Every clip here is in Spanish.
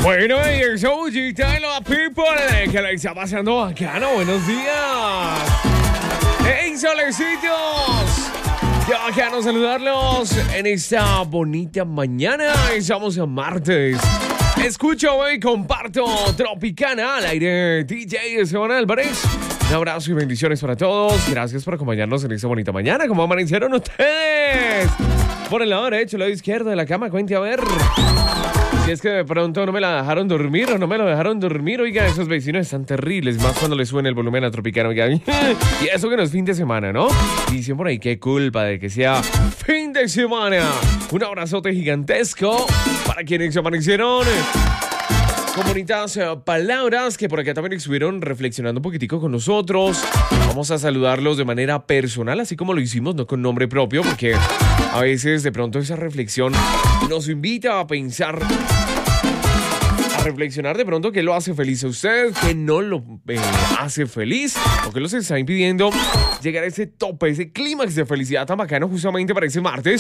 Bueno, y eso, Gita, los people, que la está pasando bacano. Buenos días. ¡Hey, solecitos! Qué bacano saludarlos en esta bonita mañana. Estamos a martes. Escucho y comparto Tropicana al aire. DJ Esteban Álvarez. Un abrazo y bendiciones para todos. Gracias por acompañarnos en esta bonita mañana. ¿Cómo amanecieron ustedes? Por el lado derecho, el lado izquierdo de la cama, cuente a ver. Si es que de pronto no me la dejaron dormir o no me lo dejaron dormir, oiga, esos vecinos están terribles, más cuando les suena el volumen a Tropicana, oiga. Y eso que no es fin de semana, ¿no? Dicen por ahí, qué culpa de que sea fin de semana. Un abrazote gigantesco para quienes se amanecieron con bonitas palabras que por acá también estuvieron reflexionando un poquitico con nosotros. Vamos a saludarlos de manera personal, así como lo hicimos, no con nombre propio, porque a veces de pronto esa reflexión nos invita a pensar, a reflexionar de pronto qué lo hace feliz a usted, qué no lo hace feliz, o qué los está impidiendo llegar a ese tope, ese clímax de felicidad tan bacano justamente para ese martes.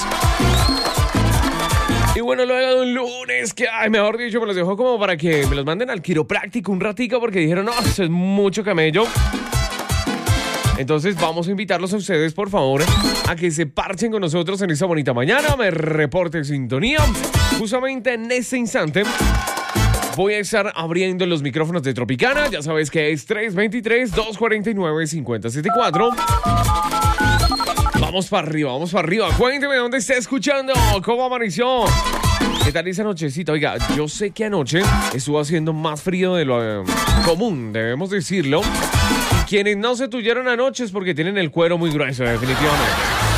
Y bueno, luego de un lunes que, mejor dicho, me los dejo como para que me los manden al quiropráctico un ratico porque dijeron, no, eso es mucho camello. Entonces vamos a invitarlos a ustedes, por favor, a que se parchen con nosotros en esta bonita mañana. Me reporte sintonía. Justamente en este instante voy a estar abriendo los micrófonos de Tropicana. Ya sabes que es 323-249-5074. Vamos para arriba, vamos para arriba. Cuénteme dónde está escuchando, cómo amaneció. ¿Qué tal esa nochecita? Oiga, yo sé que anoche estuvo haciendo más frío de lo común, debemos decirlo. Y quienes no se tuvieron anoche es porque tienen el cuero muy grueso, definitivamente.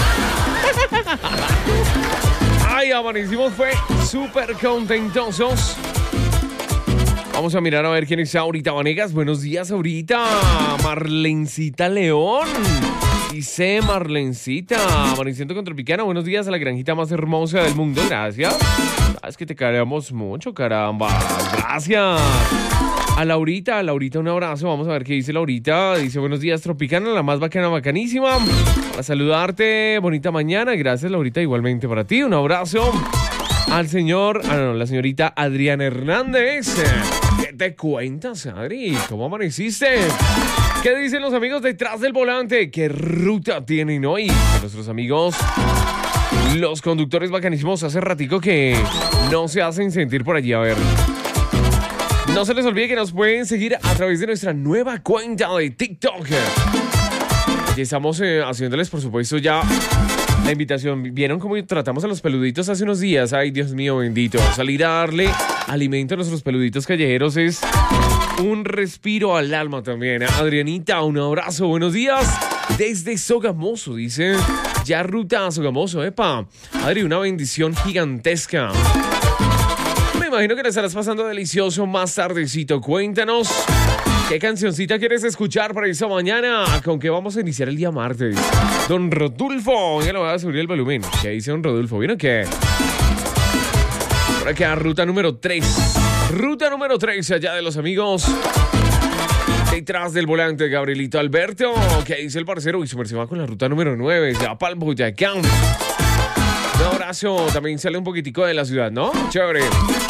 Ay, amanecimos, fue súper contentosos. Vamos a mirar a ver quién está ahorita, Vanegas. Buenos días, ahorita. Marlencita León. Dice Marlencita, amaneciendo con Tropicana. Buenos días a la granjita más hermosa del mundo. Gracias. Es que te queremos mucho, caramba. Gracias. A Laurita, un abrazo. Vamos a ver qué dice Laurita. Dice, buenos días, Tropicana, la más bacana, bacanísima. Para saludarte, bonita mañana. Gracias, Laurita, igualmente para ti. Un abrazo al señor, la señorita Adriana Hernández. ¿Qué te cuentas, Adri? ¿Cómo amaneciste? ¿Qué dicen los amigos detrás del volante? ¿Qué ruta tienen hoy? Nuestros amigos, los conductores bacanísimos, hace ratico que no se hacen sentir por allí. A ver, no se les olvide que nos pueden seguir a través de nuestra nueva cuenta de TikTok. Aquí estamos haciéndoles, por supuesto, ya la invitación. ¿Vieron cómo tratamos a los peluditos hace unos días? Ay, Dios mío bendito. Salir a darle alimento a nuestros peluditos callejeros es un respiro al alma también. Adrianita, un abrazo, buenos días. Desde Sogamoso, dice. Ya ruta a Sogamoso, epa. Adri, una bendición gigantesca. Me imagino que le estarás pasando delicioso más tardecito. Cuéntanos, ¿qué cancioncita quieres escuchar para esta mañana? ¿Con qué vamos a iniciar el día martes? Don Rodolfo, ya lo voy a subir el volumen. ¿Qué dice don Rodolfo? ¿Vieron qué? Por acá, ruta número 3. Ruta número 3, allá de los amigos detrás del volante, Gabrielito Alberto. ¿Qué dice el parcero? Y su merced va con la ruta número 9, ya para el Boyacá. Un abrazo, también sale un poquitico de la ciudad, ¿no? Chévere.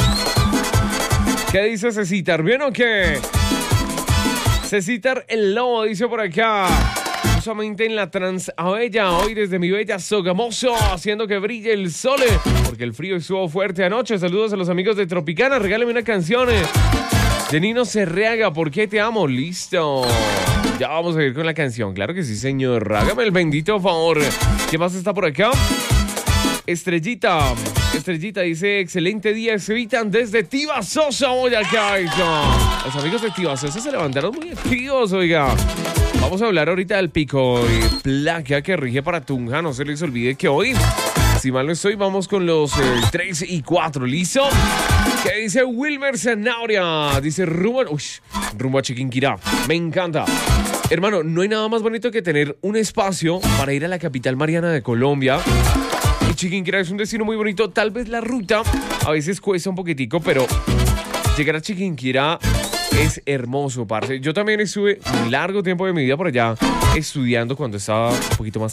¿Qué dice Cecitar? ¿Bien o qué? Cecitar el Lobo dice por acá. Justamente en la Transabella, hoy desde mi bella Sogamoso, haciendo que brille el sol, porque el frío estuvo fuerte anoche. Saludos a los amigos de Tropicana, regálame una canción de Nino Serreaga, ¿por qué te amo? Listo, ya vamos a ir con la canción, claro que sí, señor. Hágame el bendito favor. ¿Qué más está por acá? Estrellita dice, excelente día, Evitan desde Tibasosa, Boyacá. Los amigos de Tibasosa se levantaron muy activos, oiga. Vamos a hablar ahorita del pico y placa que rige para Tunja. No se les olvide que hoy, si mal no estoy, vamos con los 3 y 4. ¿Listo? ¿Qué dice Wilmer Zanauria? Dice rumbo a Chiquinquirá. Me encanta. Hermano, no hay nada más bonito que tener un espacio para ir a la capital mariana de Colombia. Y Chiquinquirá es un destino muy bonito. Tal vez la ruta a veces cuesta un poquitico, pero llegar a Chiquinquirá es hermoso, parce. Yo también estuve un largo tiempo de mi vida por allá estudiando cuando estaba un poquito más